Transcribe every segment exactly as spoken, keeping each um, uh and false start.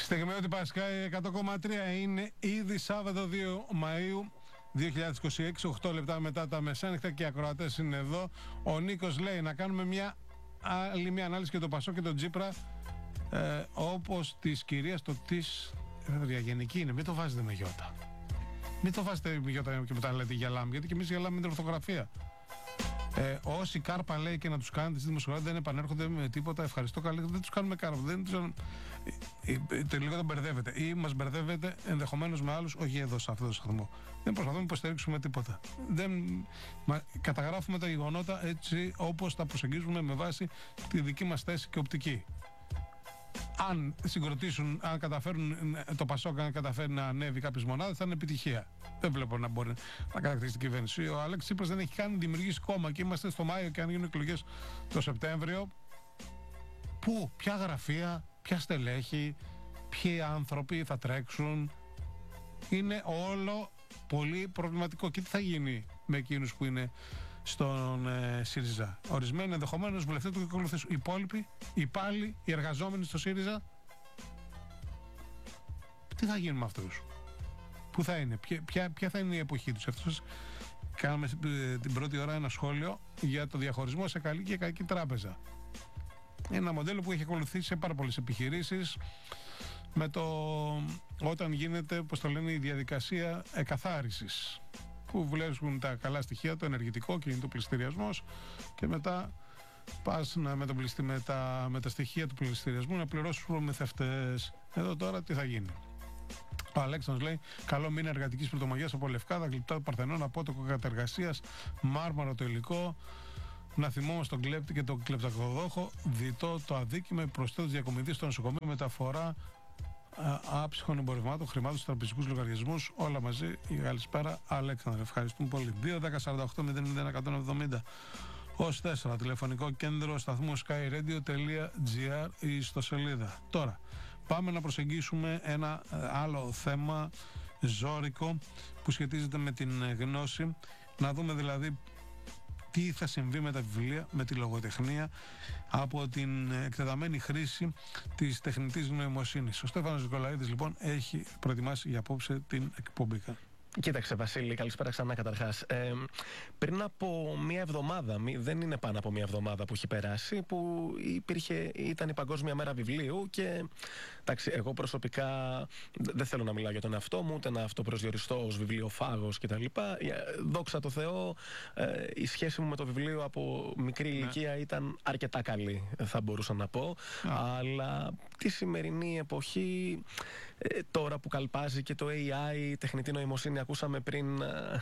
Στιγμιότυπα Sky εκατό κόμμα τρία είναι ήδη Σάββατο δύο Μαΐου δύο χιλιάδες είκοσι έξι, οκτώ λεπτά μετά τα μεσάνυχτα και οι ακροατές είναι εδώ. Ο Νίκος λέει να κάνουμε μια άλλη μια ανάλυση και το Πασό και τον Τσίπρα, ε, όπως της κυρίας το της διαγενική είναι, μην το βάζετε με γιώτα. Μην το βάζετε με γιώτα και μετά λέτε γελάμε, γιατί και εμείς γελάμε με την ορθογραφία. Ε, όσοι κάρπα λέει και να τους κάνετε στη δημοσιογραφία δεν επανέρχονται με τίποτα. Ευχαριστώ, καλή. Δεν τους κάνουμε κάρπα. Δεν τους... ε, ε, τελικά τον μπερδεύετε. Ή μας μπερδεύετε ενδεχομένως με άλλους, όχι εδώ σε αυτό το σταθμό. Δεν προσπαθούμε να υποστηρίξουμε τίποτα. Δεν... Μα, καταγράφουμε τα γεγονότα έτσι όπως τα προσεγγίζουμε με βάση τη δική μας θέση και οπτική. Αν συγκροτήσουν, αν καταφέρουν το Πασόκ, αν καταφέρει να ανέβει κάποιες μονάδες, θα είναι επιτυχία. Δεν βλέπω να μπορεί να κατακτήσει την κυβέρνηση. Ο Αλέξης Τσίπρας δεν έχει καν δημιουργήσει κόμμα και είμαστε στο Μάιο και αν γίνουν εκλογές το Σεπτέμβριο. Πού, ποια γραφεία, ποια στελέχη, ποιοι άνθρωποι θα τρέξουν. Είναι όλο πολύ προβληματικό. Και τι θα γίνει με εκείνους που είναι στον ε, ΣΥΡΙΖΑ. Ορισμένοι ενδεχομένως βουλευτές του ακολουθήσουν. Οι υπόλοιποι, οι υπάλληλοι, οι εργαζόμενοι στο ΣΥΡΙΖΑ. Τι θα γίνει με αυτούς? Πού θα είναι, ποια, ποια, ποια θα είναι η εποχή τους? Αυτούς κάναμε την πρώτη ώρα ένα σχόλιο για το διαχωρισμό σε καλή και κακή τράπεζα. Ένα μοντέλο που έχει ακολουθήσει σε πάρα πολλές επιχειρήσεις με το όταν γίνεται, πώς το λένε, η διαδικασία εκαθάρισης, που βλέπουν τα καλά στοιχεία, το ενεργητικό, κινητό πληστηριασμός, και μετά πας να, με, το πληστη, με, τα, με τα στοιχεία του πληστηριασμού να πληρώσεις τους προμηθευτές. Εδώ τώρα τι θα γίνει? Ο Αλέξανδρος λέει: καλό μήνα εργατικής πρωτομαγιάς από Λευκάδα, γλυπτά του Παρθενών, απότοκο κατεργασίας, μάρμαρο το υλικό. Να θυμόμαστε τον κλέπτη και τον κλεπτακοδόχο, διτό το αδίκημα, προσθέτω διακομιδή στο νοσοκομείο, μεταφορά άψυχων εμπορευμάτων, χρημάτων στους τραπεζικούς λογαριασμούς, όλα μαζί. Καλησπέρα, Αλέξανδρε. Ευχαριστούμε πολύ. δύο δέκα σαράντα οκτώ μηδέν μηδέν εκατόν εβδομήντα ως τέσσερα τηλεφωνικό κέντρο σταθμού skyradio.gr ή ιστοσελίδα. Τώρα, πάμε να προσεγγίσουμε ένα άλλο θέμα ζώρικο που σχετίζεται με την γνώση. Να δούμε δηλαδή τι θα συμβεί με τα βιβλία, με τη λογοτεχνία, από την εκτεταμένη χρήση της τεχνητής νοημοσύνης. Ο Στέφανος Νικολαίδης λοιπόν έχει προετοιμάσει για απόψε την εκπομπή. Κοίταξε, Βασίλη, καλησπέρα ξανά καταρχάς. Ε, πριν από μία εβδομάδα, δεν είναι πάνω από μία εβδομάδα που έχει περάσει, που υπήρχε, ήταν η Παγκόσμια Μέρα Βιβλίου και εντάξει, εγώ προσωπικά δεν θέλω να μιλάω για τον εαυτό μου, ούτε να αυτοπροσδιοριστώ ως βιβλιοφάγος κτλ. Δόξα τω Θεώ, ε, η σχέση μου με το βιβλίο από μικρή ηλικία ναι. ήταν αρκετά καλή, θα μπορούσα να πω. Yeah. Αλλά τη σημερινή εποχή, ε, τώρα που καλπάζει και το έι άι, τεχνητή νοημοσύνη, ακούσαμε πριν,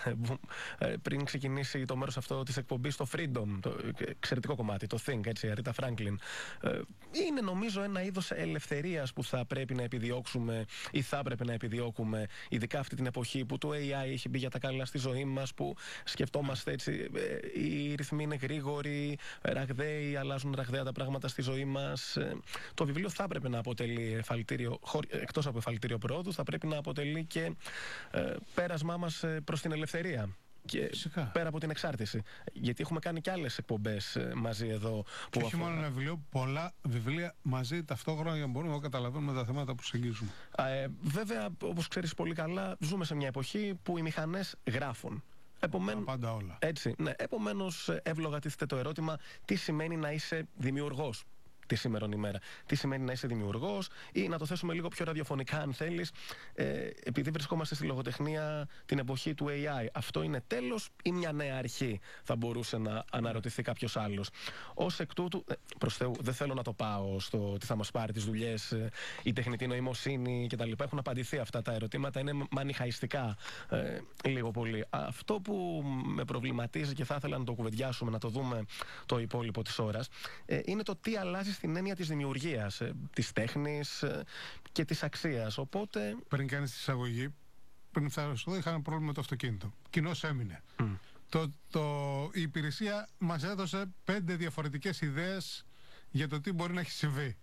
πριν ξεκινήσει το μέρος αυτό της εκπομπής, το Freedom, το εξαιρετικό κομμάτι, το Think, έτσι, Ρίτα Φράγκλιν. Είναι νομίζω ένα είδος ελευθερίας που θα πρέπει να επιδιώξουμε ή θα πρέπει να επιδιώκουμε, ειδικά αυτή την εποχή που το έι άι έχει μπει για τα καλά στη ζωή μας, που σκεφτόμαστε έτσι, οι ρυθμοί είναι γρήγοροι, ραγδαίοι, αλλάζουν ραγδαία τα πράγματα στη ζωή μας. Το βιβλίο θα πρέπει να αποτελεί εφαλτήριο, εκτός από εφαλτήριο πρόοδου, θα πρέπει να αποτελεί και πέρασμά μας προς την ελευθερία και φυσικά πέρα από την εξάρτηση. Γιατί έχουμε κάνει και άλλες εκπομπές μαζί εδώ. Και όχι μόνο ένα βιβλίο, πολλά βιβλία μαζί ταυτόχρονα για να μπορούμε να καταλαβαίνουμε τα θέματα που προσεγγίζουμε. Ε, βέβαια, όπως ξέρεις πολύ καλά, ζούμε σε μια εποχή που οι μηχανές γράφουν. Επομένως, πάντα όλα. Έτσι, ναι. Επομένως, εύλογα τίθεται το ερώτημα, τι σημαίνει να είσαι δημιουργός τη σήμερον ημέρα. Τι σημαίνει να είσαι δημιουργός, ή να το θέσουμε λίγο πιο ραδιοφωνικά, αν θέλεις, ε, επειδή βρισκόμαστε στη λογοτεχνία την εποχή του έι άι. Αυτό είναι τέλος ή μια νέα αρχή, θα μπορούσε να αναρωτηθεί κάποιος άλλος. Ως εκ τούτου, ε, προς Θεού, δεν θέλω να το πάω στο τι θα μας πάρει τις δουλειές, ε, η τεχνητή νοημοσύνη κτλ. Έχουν απαντηθεί αυτά τα ερωτήματα, είναι μανιχαϊστικά ε, λίγο πολύ. Αυτό που με προβληματίζει και θα ήθελα να το κουβεντιάσουμε, να το δούμε το υπόλοιπο της ώρας, ε, είναι το τι αλλάζει στην έννοια της δημιουργίας, της τέχνης και της αξίας. Οπότε... Πριν κάνεις τη εισαγωγή, πριν φτάσω εδώ, είχα ένα πρόβλημα με το αυτοκίνητο. Κοινώς έμεινε. Mm. Το, το, η υπηρεσία μας έδωσε πέντε διαφορετικές ιδέες για το τι μπορεί να έχει συμβεί.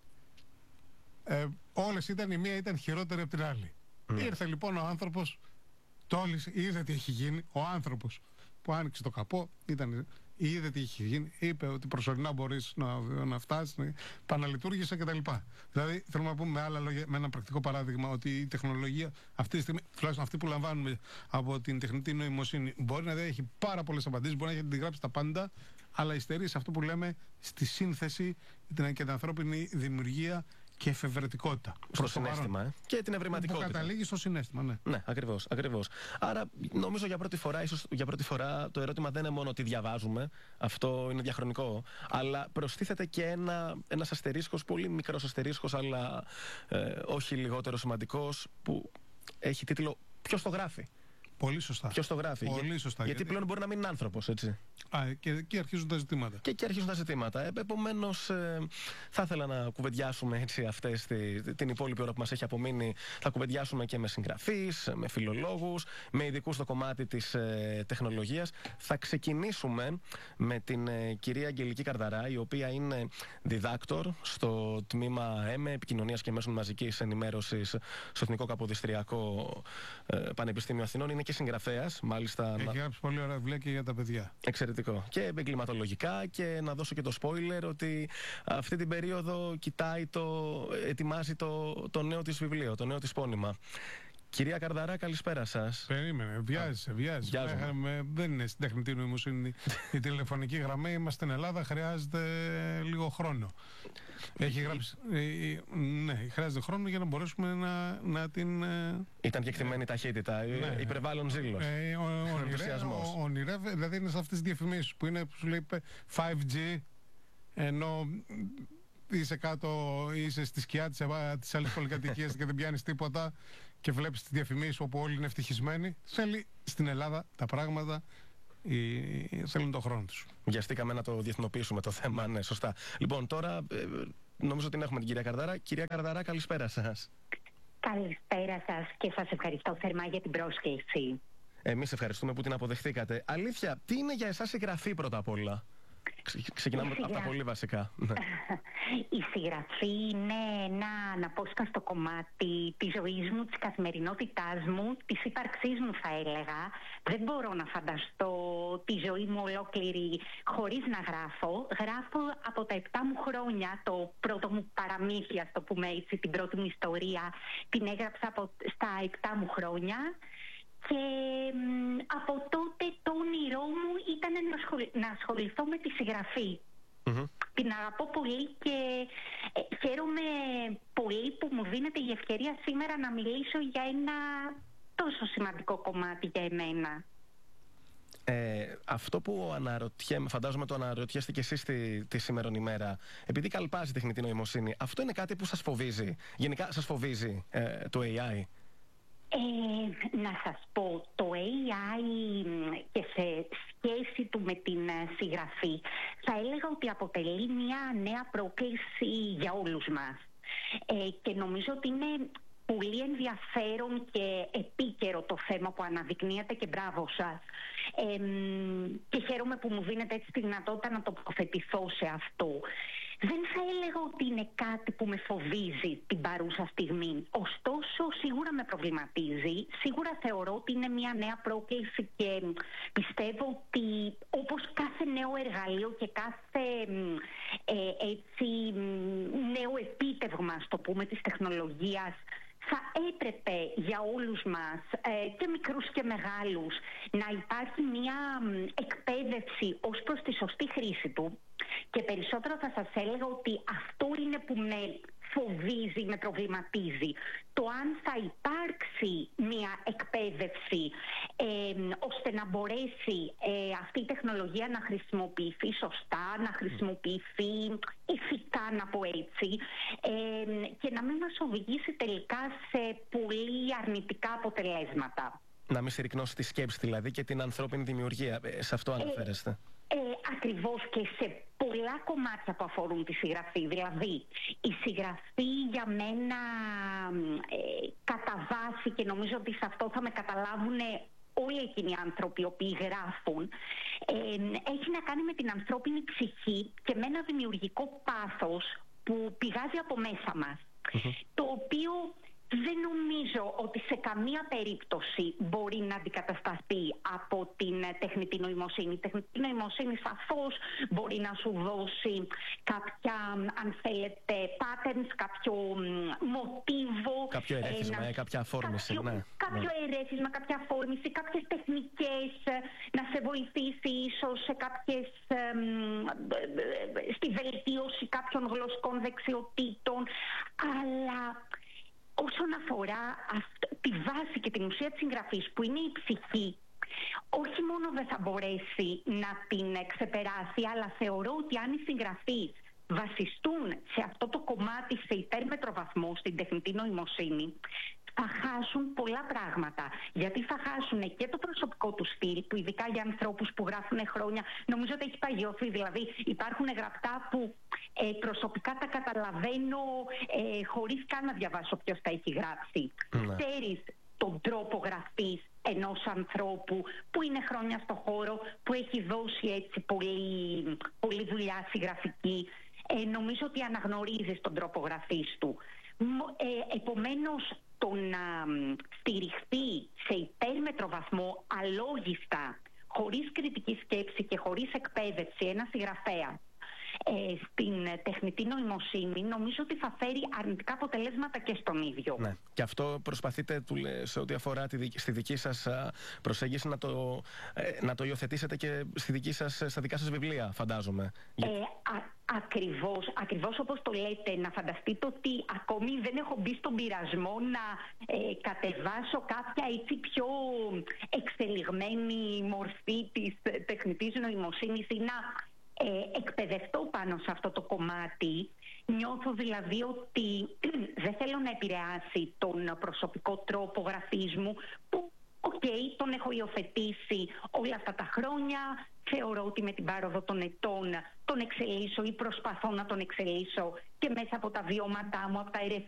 Ε, όλες ήταν, η μία ήταν χειρότερη από την άλλη. Mm. Ήρθε λοιπόν ο άνθρωπος, τόλισε, είδε τι έχει γίνει, ο άνθρωπος που άνοιξε το καπό, ήταν είδε τι είχε γίνει, είπε ότι προσωρινά μπορείς να, να φτάσεις, παναλειτουργήσε κτλ. Δηλαδή, θέλουμε να πούμε με άλλα λόγια, με ένα πρακτικό παράδειγμα, ότι η τεχνολογία αυτή τη στιγμή, τουλάχιστον αυτή που λαμβάνουμε από την τεχνητή νοημοσύνη, μπορεί να έχει πάρα πολλές απαντήσεις, μπορεί να έχει αντιγράψει τα πάντα, αλλά υστερεί σε αυτό που λέμε στη σύνθεση και την ανθρώπινη δημιουργία και εφευρετικότητα. Στο συναίσθημα ε. και την ευρηματικότητα. Που καταλήγει στο συναίσθημα, ναι. Ναι, ακριβώς, ακριβώς. Άρα, νομίζω για πρώτη φορά, ίσως για πρώτη φορά, το ερώτημα δεν είναι μόνο τι διαβάζουμε, αυτό είναι διαχρονικό, αλλά προστίθεται και ένα, ένας αστερίσκος, πολύ μικρός αστερίσκος, αλλά ε, όχι λιγότερο σημαντικός, που έχει τίτλο «Ποιος το γράφει». Πολύ σωστά. Ποιος το γράφει. Πολύ Για, σωστά. Γιατί, γιατί πλέον μπορεί να μην είναι άνθρωπος, έτσι. Α, και εκεί αρχίζουν τα ζητήματα. Και εκεί αρχίζουν τα ζητήματα. Ε, Επομένως, ε, θα ήθελα να κουβεντιάσουμε έτσι αυτές τη, την υπόλοιπη ώρα που μας έχει απομείνει. Θα κουβεντιάσουμε και με συγγραφείς, με φιλολόγους, με ειδικούς στο κομμάτι της ε, τεχνολογίας. Θα ξεκινήσουμε με την ε, κυρία Αγγελική Καρδαρά, η οποία είναι διδάκτορ στο τμήμα ΕΜΕ, Επικοινωνίας και Μέσων Μαζικής Ενημέρωσης στο Εθνικό Καποδιστριακό ε, Πανεπιστήμιο Αθηνών. Είναι και συγγραφέας, μάλιστα. Έχει γράψει πολύ ωραία βιβλία και για τα παιδιά. Εξαιρετικό. Και εγκληματολογικά, και να δώσω και το spoiler ότι αυτή την περίοδο κοιτάει το, ετοιμάζει το, το νέο της βιβλίο, το νέο της πόνημα. Κυρία Καρδαρά, καλησπέρα σας. Περίμενε, βιάζεσαι, βιάζεσαι. Έχαμε, δεν είναι στην τεχνητή νοημοσύνη η τηλεφωνική γραμμή. Είμαστε στην Ελλάδα, χρειάζεται λίγο χρόνο. Έχει γράψει. Ναι, χρειάζεται χρόνο για να μπορέσουμε να, να την. Ήταν και εκτιμένη ταχύτητα, ναι. Υπερβάλλον ζήλος. Ε, ο ονειρεύει, δηλαδή είναι σε αυτές τις διαφημίσεις που είναι, που σου λέει φάιβ τζι, ενώ είσαι κάτω, είσαι στη σκιά της, της άλλης πολυκατοικίας και δεν πιάνεις τίποτα και βλέπεις τις διαφημίσεις όπου όλοι είναι ευτυχισμένοι. Θέλει στην Ελλάδα τα πράγματα. Θέλουν τον χρόνο τους. Βιαστήκαμε να το διεθνοποιήσουμε το θέμα, ναι, σωστά. Λοιπόν, τώρα ε, νομίζω ότι έχουμε την κυρία Καρδαρά. Κυρία Καρδαρά, καλησπέρα σας. Καλησπέρα σας και σας ευχαριστώ θερμά για την πρόσκληση. Εμείς ευχαριστούμε που την αποδεχτήκατε. Αλήθεια, τι είναι για εσάς η γραφή πρώτα απ' όλα? Ξεκινάμε από τα πολύ βασικά. Η συγγραφή είναι ένα αναπόσπαστο κομμάτι της ζωής μου, της καθημερινότητάς μου, της ύπαρξής μου θα έλεγα. Δεν μπορώ να φανταστώ τη ζωή μου ολόκληρη χωρίς να γράφω. Γράφω από τα επτά μου χρόνια. Το πρώτο μου παραμύθι, ας το πούμε έτσι, την πρώτη μου ιστορία, την έγραψα από, στα επτά μου χρόνια. Και από τότε το όνειρό μου ήταν να ασχοληθώ με τη συγγραφή. Mm-hmm. Την αγαπώ πολύ και ε, χαίρομαι πολύ που μου δίνεται η ευκαιρία σήμερα να μιλήσω για ένα τόσο σημαντικό κομμάτι για εμένα. Ε, αυτό που αναρωτιέμαι, φαντάζομαι το αναρωτιέστε και εσείς τη, τη σήμερον ημέρα, επειδή καλπάζει η τεχνητή νοημοσύνη, αυτό είναι κάτι που σας φοβίζει? Γενικά σας φοβίζει ε, το έι άι? Ε, να σας πω, το έι άι και σε σχέση του με την συγγραφή θα έλεγα ότι αποτελεί μια νέα πρόκληση για όλους μας. Ε, και νομίζω ότι είναι πολύ ενδιαφέρον και επίκαιρο το θέμα που αναδεικνύεται και μπράβο σας. Ε, και χαίρομαι που μου δίνετε έτσι τη δυνατότητα να τοποθετηθώ σε αυτό. Δεν θα έλεγα ότι είναι κάτι που με φοβίζει την παρούσα στιγμή. Ωστόσο, σίγουρα με προβληματίζει. Σίγουρα θεωρώ ότι είναι μια νέα πρόκληση και πιστεύω ότι όπως κάθε νέο εργαλείο και κάθε ε, έτσι, νέο επίτευγμα, ας το πούμε, της τεχνολογίας, θα έπρεπε για όλους μας, ε, και μικρούς και μεγάλους, να υπάρχει μια εκπαίδευση ως προς τη σωστή χρήση του. Και περισσότερο θα σας έλεγα ότι αυτό είναι που με φοβίζει, με προβληματίζει. Το αν θα υπάρξει μια εκπαίδευση ε, ώστε να μπορέσει ε, αυτή η τεχνολογία να χρησιμοποιηθεί σωστά, να χρησιμοποιηθεί ηθικά, να πω έτσι, ε, και να μην μας οδηγήσει τελικά σε πολύ αρνητικά αποτελέσματα. Να μην συρρυκνώσει τη σκέψη δηλαδή και την ανθρώπινη δημιουργία. Ε, σε αυτό αναφέρεστε. Ε, Ε, ακριβώς, και σε πολλά κομμάτια που αφορούν τη συγγραφή. Δηλαδή, η συγγραφή για μένα ε, κατά βάση, και νομίζω ότι σε αυτό θα με καταλάβουν όλοι εκείνοι οι άνθρωποι οι οποίοι γράφουν, ε, έχει να κάνει με την ανθρώπινη ψυχή και με ένα δημιουργικό πάθος που πηγάζει από μέσα μας, mm-hmm. το οποίο Δεν νομίζω ότι σε καμία περίπτωση μπορεί να αντικατασταθεί από την τεχνητή νοημοσύνη. Η τεχνητή νοημοσύνη σαφώς μπορεί να σου δώσει κάποια, αν θέλετε, patterns, κάποιο μοτίβο. Κάποιο ερέθισμα, ένα, ε, κάποια αφόρμηση. Κάποιο, ναι, κάποιο ναι. ερέθισμα, κάποια αφόρμηση, κάποιες τεχνικές, να σε βοηθήσει ίσως σε κάποιες, στη βελτίωση κάποιων γλωσσικών δεξιοτήτων, αλλά όσον αφορά αυτό, τη βάση και την ουσία της συγγραφής, που είναι η ψυχή, όχι μόνο δεν θα μπορέσει να την ξεπεράσει, αλλά θεωρώ ότι αν οι συγγραφείς βασιστούν σε αυτό το κομμάτι σε υπέρμετρο βαθμό, στην τεχνητή νοημοσύνη, θα χάσουν πολλά πράγματα. Γιατί θα χάσουν και το προσωπικό του στυλ, που ειδικά για ανθρώπους που γράφουν χρόνια, νομίζω ότι έχει παγιωθεί. Δηλαδή υπάρχουν γραπτά που ε, προσωπικά τα καταλαβαίνω ε, χωρίς καν να διαβάσω ποιος τα έχει γράψει. Ναι. Ξέρεις τον τρόπο γραφής ενός ανθρώπου που είναι χρόνια στο χώρο, που έχει δώσει έτσι πολύ, πολύ δουλειά συγγραφική. Ε, νομίζω ότι αναγνωρίζεις τον τρόπο γραφής του. Ε, επομένως, το να στηριχθεί σε υπέρμετρο βαθμό αλόγιστα, χωρίς κριτική σκέψη και χωρίς εκπαίδευση, ένα συγγραφέα ε, στην τεχνητή νοημοσύνη, νομίζω ότι θα φέρει αρνητικά αποτελέσματα και στον ίδιο. Ναι. Και αυτό προσπαθείτε σε ό,τι αφορά τη δική, στη δική σας προσέγγιση να το, ε, να το υιοθετήσετε και στη δική σας, στα δικά σας βιβλία, φαντάζομαι. Ε, α, ακριβώς, ακριβώς όπως το λέτε, να φανταστείτε ότι ακόμη δεν έχω μπει στον πειρασμό να ε, κατεβάσω κάποια έτσι πιο εξελιγμένη μορφή της τεχνητής νοημοσύνης ή να ε, εκπαιδευτώ πάνω σε αυτό το κομμάτι. Νιώθω δηλαδή ότι δεν θέλω να επηρεάσει τον προσωπικό τρόπο γραφής μου, που οκ, okay, τον έχω υιοθετήσει όλα αυτά τα χρόνια. Θεωρώ ότι με την πάροδο των ετών τον εξελίσσω ή προσπαθώ να τον εξελίσσω και μέσα από τα βιώματά μου, από τα